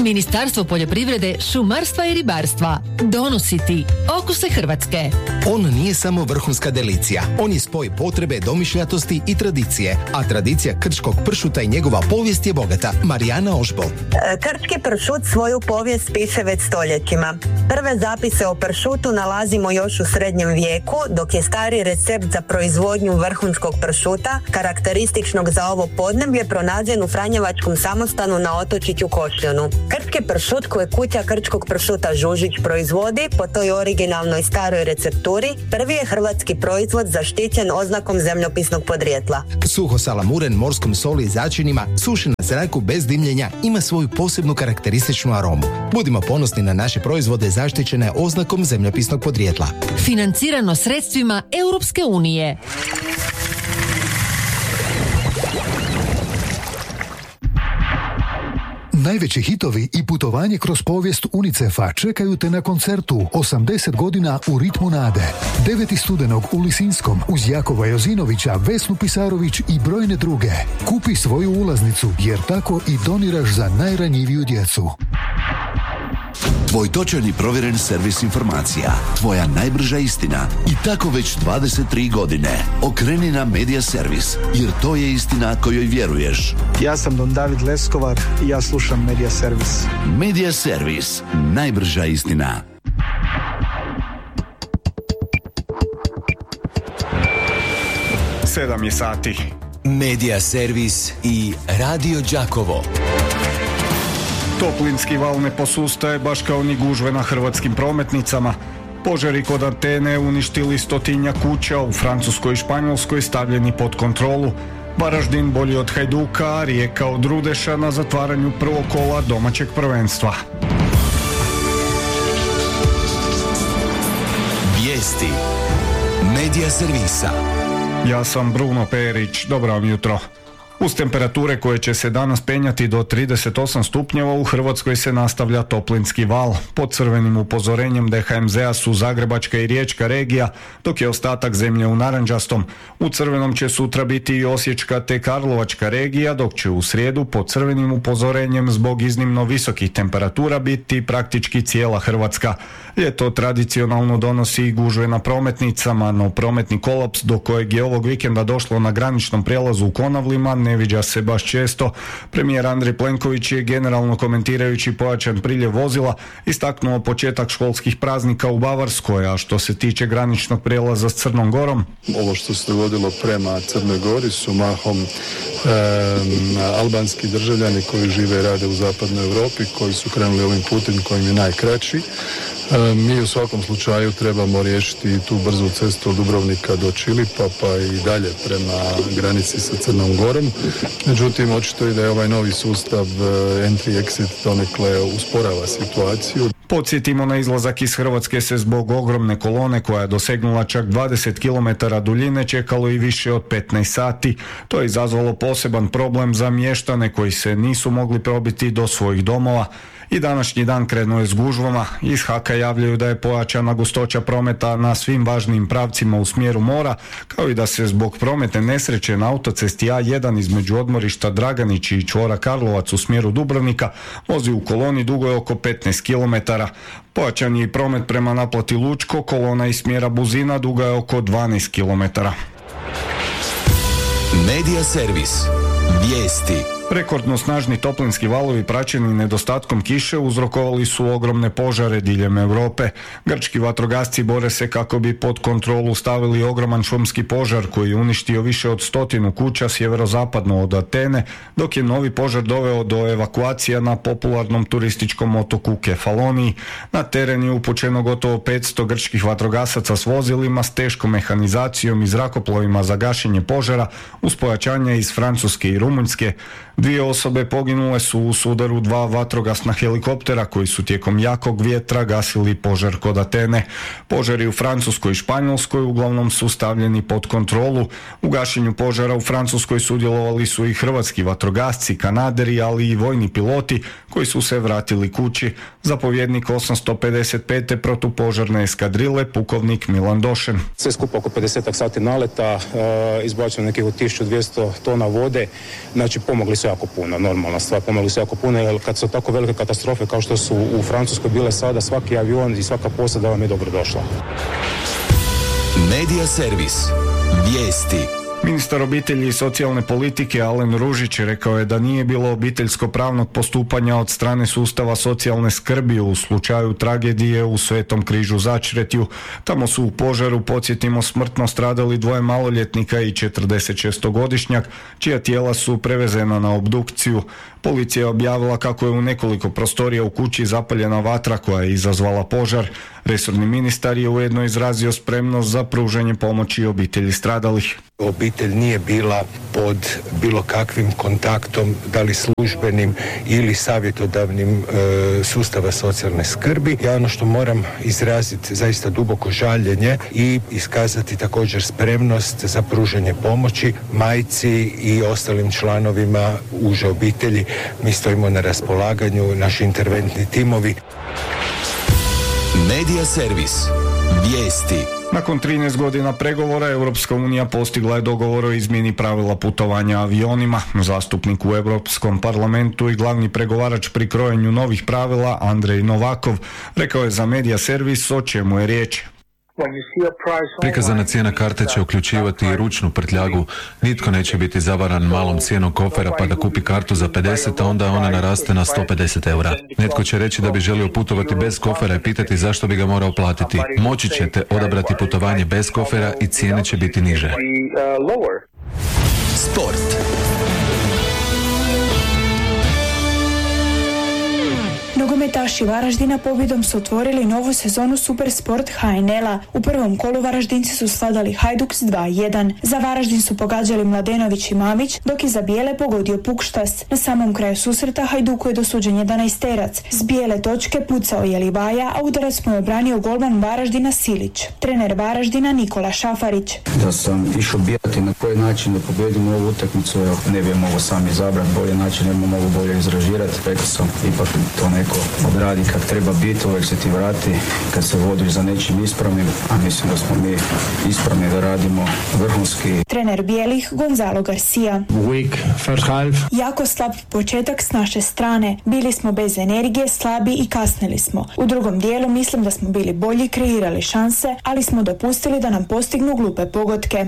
Ministarstvo poljoprivrede, šumarstva i ribarstva donosi ti Okuse Hrvatske. On nije samo vrhunska delicija, on je spoj potrebe, domišljatosti i tradicije, a tradicija krčkog pršuta i njegova povijest je bogata. Marijana Ožbolt. Krčki pršut svoju povijest piše već stoljećima. Prve zapise o pršutu nalazimo još u srednjem vijeku, dok je stari recept za proizvodnju vrhunskog pršuta, karakterističnog za ovo podneblje, pronađen u franjevačkom samostanu na otočiću Košljonu. Krčki pršut koje kuća krčkog pršuta Žužić proizvodi po toj originalnoj staroj recepturi, prvi je hrvatski proizvod zaštićen oznakom zemljopisnog podrijetla. Suho salamuren morskom soli i začinima, sušen na zraku bez dimljenja, ima svoju posebnu karakterističnu aromu. Budimo ponosni na naše proizvode zaštićene oznakom zemljopisnog podrijetla. Financirano sredstvima Europske unije. Najveći hitovi i putovanje kroz povijest UNICEF-a čekaju te na koncertu 80 godina u ritmu nade. 9. studenog u Lisinskom uz Jakova Jozinovića, Vesnu Pisarović i brojne druge. Kupi svoju ulaznicu jer tako i doniraš za najranjiviju djecu. Tvoj točan i provjeren servis informacija. Tvoja najbrža istina. I tako već 23 godine. Okreni na Media Servis, jer to je istina kojoj vjeruješ. Ja sam Don David Leskovar i ja slušam Media Servis. Media Servis. Najbrža istina. Sedam je sati. Media Servis i Radio Đakovo. Toplinski val ne posustaje baš kao ni gužve na hrvatskim prometnicama. Požari kod Atene uništili 100 kuća, u Francuskoj i Španjolskoj stavljeni pod kontrolu. Varaždin bolji od Hajduka, a Rijeka od Rudeša na zatvaranju prvog kola domaćeg prvenstva. Vijesti Media Servisa. Ja sam Bruno Perić, dobro vam jutro. Uz temperature koje će se danas penjati do 38 stupnjeva, u Hrvatskoj se nastavlja toplinski val. Pod crvenim upozorenjem DHMZ-a su Zagrebačka i Riječka regija, dok je ostatak zemlje u narančastom. U crvenom će sutra biti i Osječka te Karlovačka regija, dok će u srijedu pod crvenim upozorenjem zbog iznimno visokih temperatura biti praktički cijela Hrvatska. Ljeto tradicionalno donosi i gužve na prometnicama, no prometni kolaps do kojeg je ovog vikenda došlo na graničnom prijelazu u Konavlima ne viđa se baš često. Premijer Andrej Plenković je generalno komentirajući pojačan priljev vozila istaknuo početak školskih praznika u Bavarskoj, a što se tiče graničnog prijelaza s Crnom Gorom. Ovo što se dogodilo prema Crnoj Gori su mahom albanski državljani koji žive i rade u zapadnoj Europi, koji su krenuli ovim putem kojim je najkraći. Mi u svakom slučaju trebamo riješiti tu brzu cestu od Dubrovnika do Čilipa pa i dalje prema granici sa Crnom Gorom. Međutim, očito je da je ovaj novi sustav entry-exit donekle usporava situaciju. Podsjetimo, na izlazak iz Hrvatske se zbog ogromne kolone koja je dosegnula čak 20 km duljine čekalo i više od 15 sati. To je izazvalo poseban problem za mještane koji se nisu mogli probiti do svojih domova. I današnji dan krenuo je s gužvama. Iz HAK-a javljaju da je pojačana gustoća prometa na svim važnijim pravcima u smjeru mora, kao i da se zbog prometne nesreće na autocesti A1 između odmorišta Draganići i čvora Karlovac u smjeru Dubrovnika vozi u koloni dugoj oko 15 km. Pojačan je i promet prema naplati Lučko, kolona iz smjera Buzina duga je oko 12 km. Media Servis. Vijesti. Rekordno snažni toplinski valovi praćeni nedostatkom kiše uzrokovali su ogromne požare diljem Europe. Grčki vatrogasci bore se kako bi pod kontrolu stavili ogroman šumski požar koji je uništio više od 100 kuća sjeverozapadno od Atene, dok je novi požar doveo do evakuacija na popularnom turističkom otoku Kefaloniji. Na teren je upućeno gotovo 500 grčkih vatrogasaca s vozilima, s teškom mehanizacijom i zrakoplovima za gašenje požara uz pojačanja iz Francuske i Rumunjske. 2 osobe poginule su u sudaru 2 vatrogasna helikoptera koji su tijekom jakog vjetra gasili požar kod Atene. Požari u Francuskoj i Španjolskoj uglavnom su stavljeni pod kontrolu. U gašenju požara u Francuskoj sudjelovali su i hrvatski vatrogasci, kanaderi, ali i vojni piloti koji su se vratili kući. Zapovjednik 855. protupožarne eskadrile, pukovnik Milan Došen. Sve skupa oko 50 sati naleta, izbačeno nekih od 1200 tona vode, znači pomogli su jako puno, normalna stvar, pomogli su jako puno, jer kad su tako velike katastrofe kao što su u Francuskoj bile sada, svaki avion i svaka posada vam je dobro došla. Medija servis. Vijesti. Ministar obitelji i socijalne politike Alen Ružić rekao je da nije bilo obiteljsko-pravnog postupanja od strane sustava socijalne skrbi u slučaju tragedije u Svetom Križu Začretju. Tamo su u požaru, podsjetimo, smrtno stradali 2 maloljetnika i 46-godišnjak, čija tijela su prevezena na obdukciju. Policija je objavila kako je u nekoliko prostorija u kući zapaljena vatra koja je izazvala požar. Resorni ministar je ujedno izrazio spremnost za pružanje pomoći obitelji stradalih. Obitelj nije bila pod bilo kakvim kontaktom, da li službenim ili savjetodavnim sustava socijalne skrbi. Ja ono što moram izraziti zaista duboko žaljenje i iskazati također spremnost za pružanje pomoći majci i ostalim članovima uže obitelji. Mi stojimo na raspolaganju, naši interventni timovi. Medija servis. Vijesti. Nakon 13 godina pregovora, Europska unija postigla je dogovor o izmjeni pravila putovanja avionima. Zastupnik u Europskom parlamentu i glavni pregovarač pri krojenju novih pravila, Andrej Novakov, rekao je za Medija servis o čemu je riječ. Prikazana cijena karte će uključivati i ručnu prtljagu. Nitko neće biti zavaran malom cijenom kofera pa da kupi kartu za 50, a onda ona naraste na 150 eura. Netko će reći da bi želio putovati bez kofera i pitati zašto bi ga morao platiti. Moći ćete odabrati putovanje bez kofera i cijene će biti niže. Sport. Nogometaši Varaždina pobjedom su otvorili novu sezonu Supersport HNL-a. U prvom kolu Varaždinci su svladali Hajduk s 2-1. Za Varaždin su pogađali Mladenović i Mamić, dok je za bijele pogodio Pukštas. Na samom kraju susreta Hajduku je dosuđen 11-terac. S bijele točke pucao je Livaja, a udarac mu je obranio golman Varaždina Silić. Trener Varaždina Nikola Šafarić. Da sam išao bijati na koji način da pobjedim ovu utakmicu, ne bi mogao sam izabrati bolji način, ne bi mogu bolje izražirati. Rekao sam, ipak to neko odradi kad treba biti, uvijek se ti vrati kad se vodiš za nečim ispravnim, a mislim da smo mi ispravni da radimo vrhunski. Trener bijelih Gonzalo Garcia. Jako slab početak s naše strane. Bili smo bez energije, slabi i kasnili smo. U drugom dijelu mislim da smo bili bolji, kreirali šanse, ali smo dopustili da nam postignu glupe pogodke.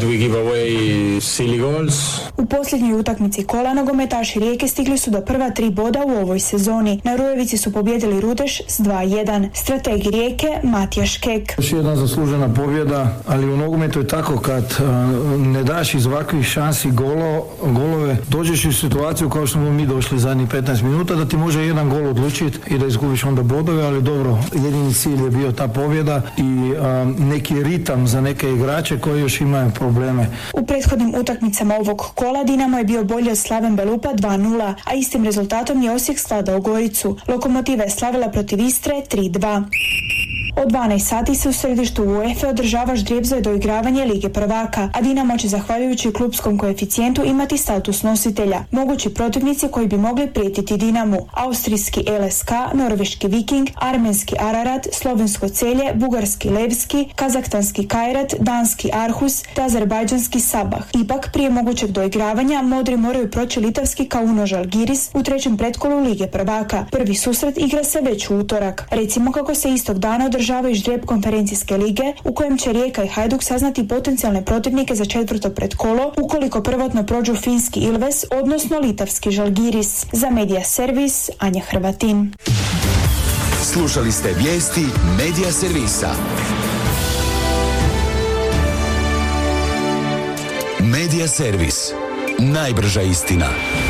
U posljednjoj utakmici kola nogometaši Rijeke stigli su do prva 3 boda u ovoj sezoni. Na Rujevici su pobjedili Rudeš s 2-1. Strateg Rijeke Matija Škek. Još jedna zaslužena pobjeda, ali u nogometu je tako kad ne daš iz ovakvih šansi golove, dođeš u situaciju kao što smo mi došli zadnjih 15 minuta da ti može jedan gol odlučiti i da izgubiš onda bodove, ali dobro, jedini cilj je bio ta pobjeda i neki ritam za neke igrače koji još imaju probleme. U prethodnim utakmicama ovog kola Dinamo je bio bolji od Slaven Belupa 2-0, a istim rezultatom je Osijek svladao Goricu. Lokomotiva je slavila protiv Istre 3-2. Od 12 sati se u središtu UEFA održava ždrijeb za doigravanje Lige prvaka, a Dinamo će zahvaljujući klupskom koeficijentu imati status nositelja. Mogući protivnici koji bi mogli prijetiti Dinamu: austrijski LSK, norveški Viking, armenski Ararat, slovensko Celje, bugarski Levski, kazahstanski Kairat, danski Arhus te azerbajdžanski Sabah. Ipak, prije mogućeg doigravanja modri moraju proći litavski Kauno Žalgiris u trećem pretkolu Lige prvaka. Prvi susret igra se već u utorak. Recimo kako se istog dana održavaju ždrijeb konferencijske lige u kojem će Rijeka i Hajduk saznati potencijalne protivnike za četvrto pretkolo ukoliko prvotno prođu finski Ilves, odnosno litavski Žalgiris. Za Medija servis Anja Hrvatin. Slušali ste vijesti Medija servisa. Medija servis. Najbrža istina.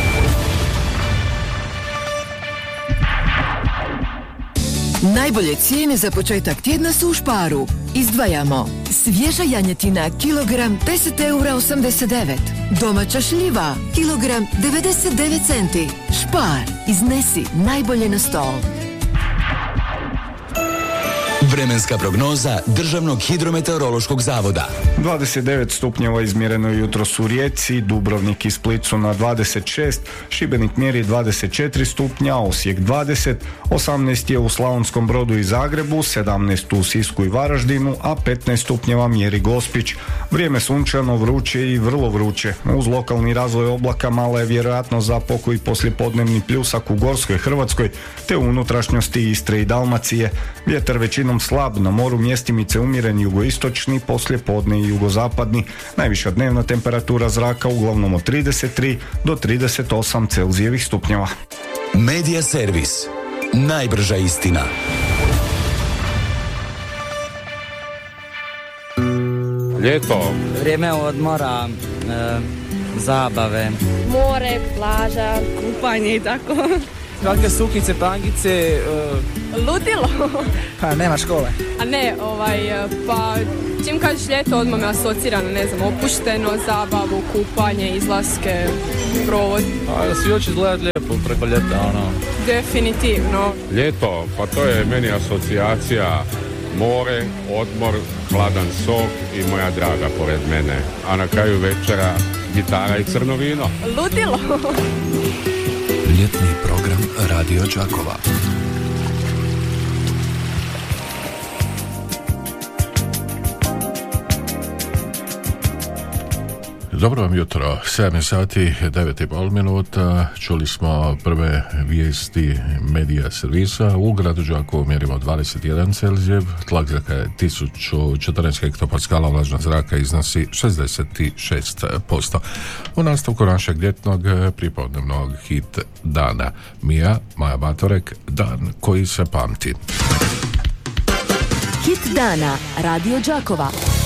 Najbolje cijene za početak tjedna su u Šparu. Izdvajamo svježa janjetina kilogram 10,89 €, domaća šljiva kilogram 99 centi. Špar, iznesi najbolje na stol. Vremenska prognoza Državnog hidrometeorološkog zavoda. 29 stupnjeva izmjereno jutros u Rijeci, Dubrovnik i Split su na 26, Šibenik mjeri 24 stupnja, Osijek 20, 18 je u Slavonskom Brodu i Zagrebu, 17 u Sisku i Varaždinu, a 15 stupnjeva mjeri Gospić. Vrijeme sunčano, vruće i vrlo vruće. Uz lokalni razvoj oblaka mala je vjerojatnost za pokoji poslijepodnevni pljusak u Gorskoj Hrvatskoj te u unutrašnjosti Istre i Dalmacije. Vjetar većinom slab, na moru mjestimice umjeren jugoistočni, poslijepodne i jugozapadni. Najviša dnevna temperatura zraka uglavnom od 33 do 38 Celzijevih stupnjeva. Medija servis. Najbrža istina. Ljeto. Vrijeme odmora, zabave. More, plaža, kupanje i tako. Kakve suknice, tangice. Ludilo. Pa nema škole. A ne, pa čim kažeš ljeto odmah me asocira na, ne znam, opušteno, zabavu, kupanje, izlaske, provod. A da svi hoće izgledati lijepo preko ljeta, ono. Definitivno. Ljeto, pa to je meni asocijacija more, odmor, hladan sok i moja draga pored mene. A na kraju večera gitara i crno vino. Ludilo. Ljetni program Radio Đakova. Dobro vam jutro, 7 sati, 9,5 minuta, čuli smo prve vijesti medija servisa. U gradu Đakovu mjerimo 21 Celzijev, tlak zraka je 1014 hektopaskala, vlažnost zraka iznosi 66%. U nastavku našeg ljetnog pripodnevnog hit dana. Maja Batorek, dan koji se pamti. Hit dana Radio Đakova.